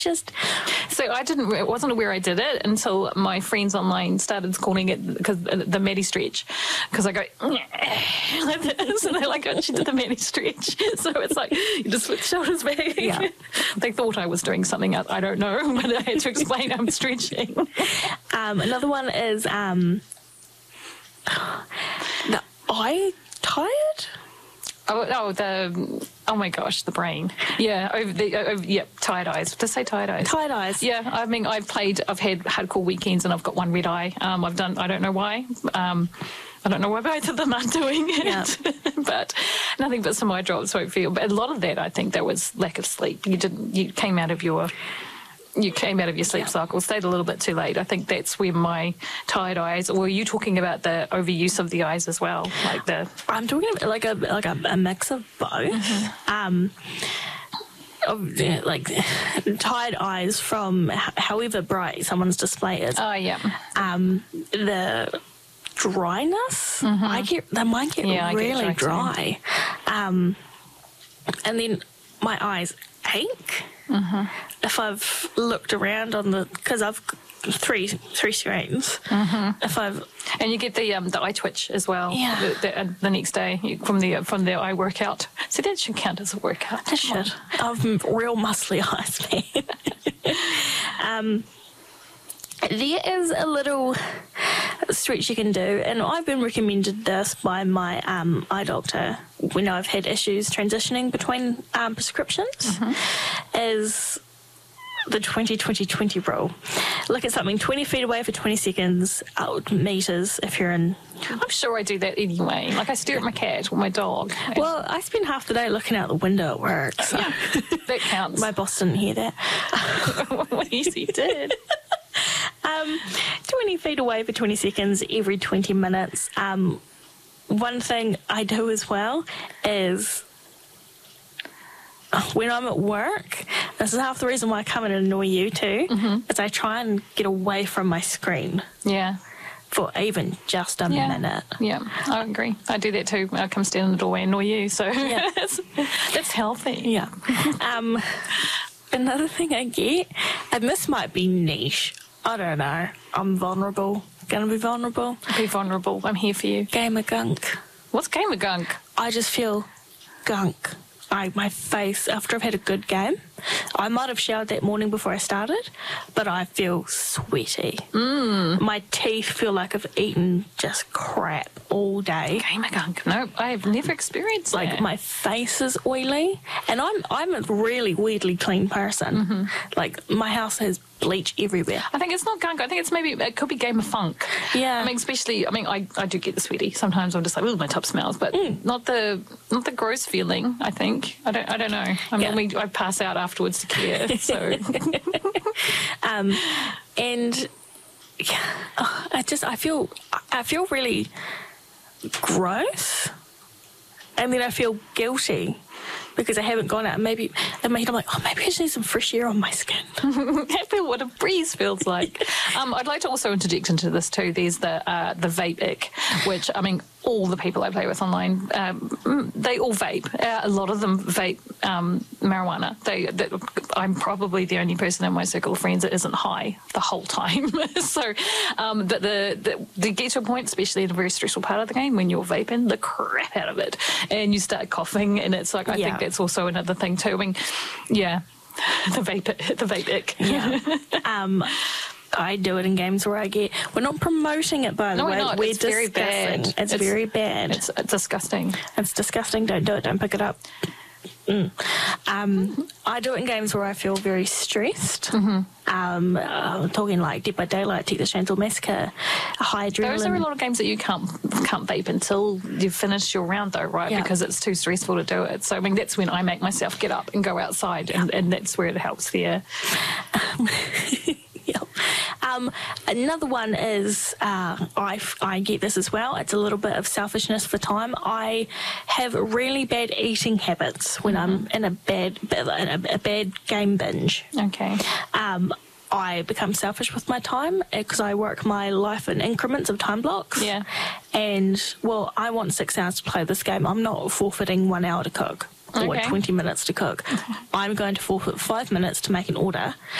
So I wasn't aware I did it until my friends online started calling it because the Maddie stretch. Because I go like this, and they're like, "Oh, she did the Maddie stretch." So it's like you just switch shoulders back. Yeah. They thought I was doing something else. I don't know, but I had to explain I'm stretching. Another one is the eye tired. Oh my gosh, the brain. Yeah, tired eyes. Did I say tired eyes? Tired eyes. Yeah, I mean, I've had hardcore weekends and I've got one red eye. I don't know why. I don't know why both of them aren't doing it. Yeah. But nothing but some eye drops won't feel. But a lot of that, I think, that was lack of sleep. You came out of your sleep cycle, stayed a little bit too late. I think that's where my tired eyes, or were you talking about the overuse of the eyes as well? I'm talking about like a mix of both. Mm-hmm. Tired eyes from however bright someone's display is. Oh, yeah. The dryness, Mm-hmm. mine get really dry. And then my eyes ache. Mm-hmm. If I've looked around because I've three screens. Mm-hmm. And you get the eye twitch as well. Yeah. The next day from the eye workout. So that should count as a workout. It should. I've real muscly eyes, man. There is a little stretch you can do, and I've been recommended this by my eye doctor when I've had issues transitioning between prescriptions, is the 20-20-20 rule. Look at something 20 feet away for 20 seconds, out meters if you're in... I'm sure I do that anyway. Like I stare at my cat or my dog. Well, I spend half the day looking out the window at work, so... That counts. My boss didn't hear that. Yes, he did. 20 feet away for 20 seconds every 20 minutes. One thing I do as well is when I'm at work, this is half the reason why I come and annoy you too, is I try and get away from my screen. Yeah. For even just a minute. Yeah, I agree. I do that too. I come stand in the doorway and annoy you, so that's healthy. Yeah. Another thing I get, and this might be niche, I don't know, I'm vulnerable. Gonna be vulnerable. Be vulnerable. I'm here for you. Gamer gunk. What's gamer gunk? I just feel gunk. My face, after I've had a good game, I might have showered that morning before I started, but I feel sweaty. My teeth feel like I've eaten just crap all day. Gamer gunk? No, I have never experienced that. My face is oily, and I'm a really weirdly clean person. Like, my house has bleach everywhere. I think it's not gunk. I think it could be gamer funk. Yeah. I mean, especially, I do get the sweaty. Sometimes I'm just like, ooh, my top smells, but not the gross feeling, I think. I don't know. I pass out afterwards to clear, so. And I feel really gross, and then I feel guilty because I haven't gone out. Maybe in my head I'm like, maybe I just need some fresh air on my skin. I feel what a breeze feels like. I'd like to also interject into this too. There's the vape ick, which, I mean, all the people I play with online, they all vape. A lot of them vape marijuana. I'm probably the only person in my circle of friends that isn't high the whole time. So, but they get to a point, especially in a very stressful part of the game, when you're vaping the crap out of it and you start coughing, and it's like, I think that's also another thing too. I mean, yeah, the vape ick. Yeah. I do it in games where we're not promoting it, by the way. No, we're not. We're it's very bad. It's very bad. It's disgusting. It's disgusting. Don't do it. Don't pick it up. I do it in games where I feel very stressed. I'm talking like Dead by Daylight, Texas Chainsaw Massacre, High Adrenaline. Those are a lot of games that you can't vape until you've finished your round, though, right? Yeah. Because it's too stressful to do it. So, I mean, that's when I make myself get up and go outside, and that's where it helps there. Yep. Another one is I get this as well. It's a little bit of selfishness for time. I have really bad eating habits when I'm in a bad game binge. Okay. I become selfish with my time because I work my life in increments of time blocks. Yeah. And, well, I want 6 hours to play this game. I'm not forfeiting 1 hour to cook or Okay. 20 minutes to cook. I'm going to forfeit 5 minutes to make an order,